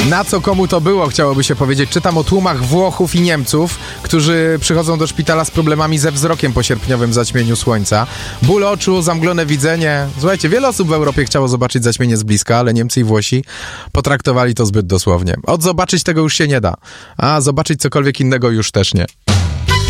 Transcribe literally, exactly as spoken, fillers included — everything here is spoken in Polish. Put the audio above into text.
Na co komu to było, chciałoby się powiedzieć. Czytam o tłumach Włochów i Niemców, którzy przychodzą do szpitala z problemami ze wzrokiem po sierpniowym zaćmieniu słońca. Ból oczu, zamglone widzenie. Słuchajcie, wiele osób w Europie chciało zobaczyć zaćmienie z bliska, ale Niemcy i Włosi potraktowali to zbyt dosłownie. Od zobaczyć tego już się nie da, a zobaczyć cokolwiek innego już też nie.